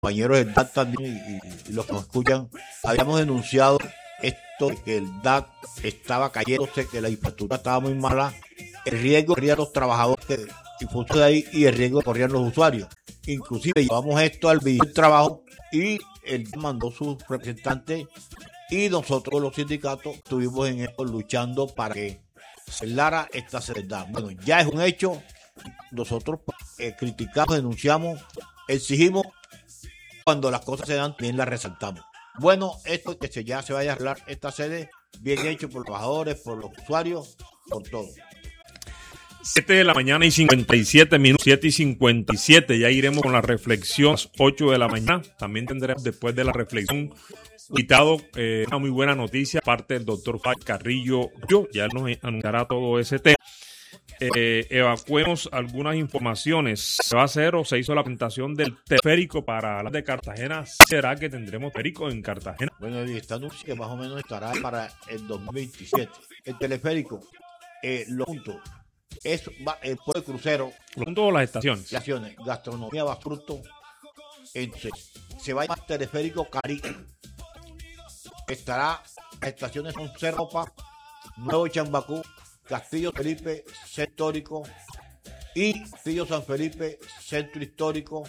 compañeros del DAC también y los que nos escuchan, habíamos denunciado esto de que el DAC estaba cayéndose, que la infraestructura estaba muy mala, el riesgo corrían los trabajadores que impulsó de ahí y el riesgo corrían los usuarios. Inclusive llevamos esto al video del trabajo y él mandó sus representantes y nosotros los sindicatos estuvimos en esto luchando para que se arreglara esta seriedad. Bueno, ya es un hecho, nosotros criticamos, denunciamos, exigimos, cuando las cosas se dan también las resaltamos. Bueno, esto que ya se vaya a arreglar esta sede, bien hecho por los trabajadores, por los usuarios, por todo. 7 de la mañana y 57 minutos, 7 y 57, ya iremos con la reflexión a las 8 de la mañana. También tendremos después de la reflexión invitado una muy buena noticia, parte del doctor Carrillo, ya nos anunciará todo ese tema. Evacuemos algunas informaciones. ¿Se va a hacer o se hizo la presentación del teleférico para la de Cartagena? ¿Será que tendremos teleférico en Cartagena? Bueno, y esta anuncio que más o menos estará para el 2027. El teleférico, los puntos, es el puerto de crucero. Los puntos o las estaciones. Gastronomía, Basurto. Se va a llamar teleférico Caribe. Estará, las estaciones son Serropa, Nuevo Chambacú, Castillo Felipe, Centro Histórico, y Castillo San Felipe, Centro Histórico,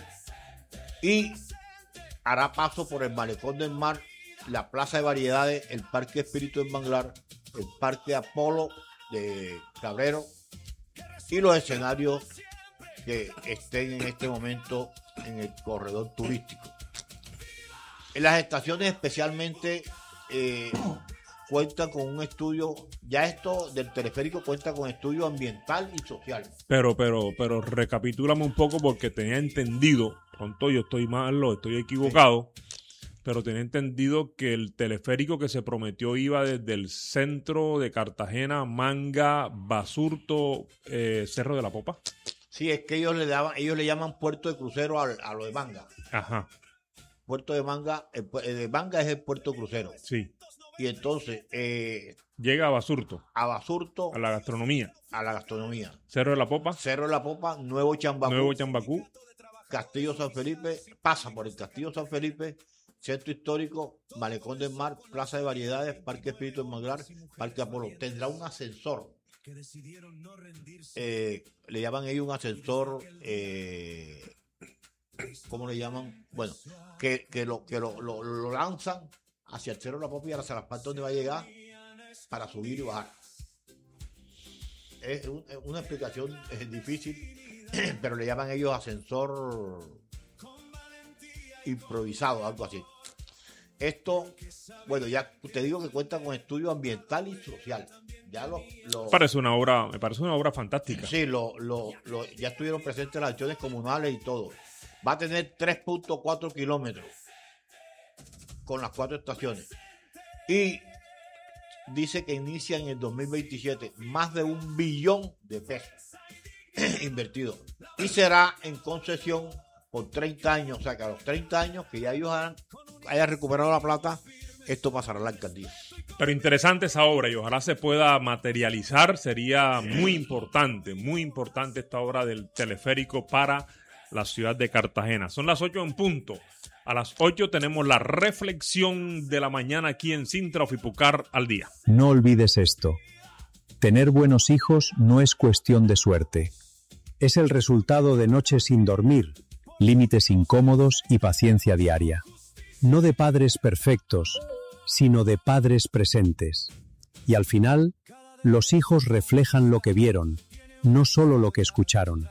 y hará paso por el Malecón del Mar, la Plaza de Variedades, el Parque Espíritu del Manglar, el Parque Apolo de Cabrero, y los escenarios que estén en este momento en el corredor turístico. En las estaciones especialmente cuentan con un estudio, ya esto del teleférico cuenta con estudio ambiental y social. Pero recapitúlame un poco porque tenía entendido, pronto yo estoy mal o estoy equivocado, pero tenía entendido que el teleférico que se prometió iba desde el centro de Cartagena, Manga, Basurto, Cerro de la Popa. Sí, es que ellos le llaman puerto de crucero a lo de Manga. Ajá. Puerto de Manga, el de Manga es el puerto crucero. Sí. Y entonces llega a Basurto. A Basurto. A la gastronomía. Cerro de la Popa, Nuevo Chambacú. Castillo San Felipe, pasa por el Castillo San Felipe, Centro Histórico, Malecón del Mar, Plaza de Variedades, Parque Espíritu del Manglar, Parque Apolo. Tendrá un ascensor. Le llaman ellos un ascensor, ¿cómo le llaman? Bueno, que lo lanzan hacia el Cerro de la Popa y hacia las partes donde va a llegar para subir y bajar. Es una explicación difícil, pero le llaman ellos ascensor improvisado, algo así. Esto, bueno, ya te digo que cuenta con estudio ambiental y social. Ya me parece una obra fantástica. Sí, ya estuvieron presentes las acciones comunales y todo. Va a tener 3.4 kilómetros con las 4 estaciones. Y dice que inicia en el 2027 más de $1 billón invertidos. Y será en concesión por 30 años. O sea que a los 30 años que ya ellos hayan recuperado la plata, esto pasará a la alcaldía. Pero interesante esa obra y ojalá se pueda materializar. Sería muy importante esta obra del teleférico para la ciudad de Cartagena. Son las 8 en punto. A las 8 tenemos la reflexión de la mañana aquí en Sintra Ofipucar al día. No olvides esto. Tener buenos hijos no es cuestión de suerte. Es el resultado de noches sin dormir, límites incómodos y paciencia diaria. No de padres perfectos, sino de padres presentes. Y al final, los hijos reflejan lo que vieron, no solo lo que escucharon.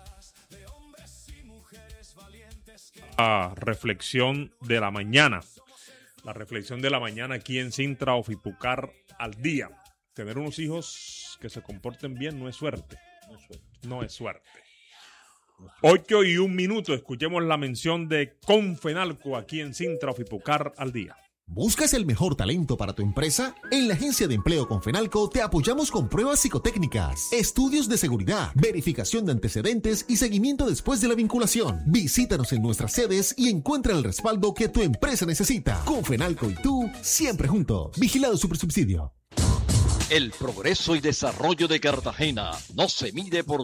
La reflexión de la mañana. La reflexión de la mañana aquí en Sintra Ofipucar al día. Tener unos hijos que se comporten bien no es suerte. No es suerte. 8 y 1 minuto. Escuchemos la mención de Confenalco aquí en Sintra Ofipucar al día. ¿Buscas el mejor talento para tu empresa? En la Agencia de Empleo Confenalco te apoyamos con pruebas psicotécnicas, estudios de seguridad, verificación de antecedentes y seguimiento después de la vinculación. Visítanos en nuestras sedes y encuentra el respaldo que tu empresa necesita. Confenalco y tú, siempre juntos. Vigilado Supersubsidio. El progreso y desarrollo de Cartagena no se mide por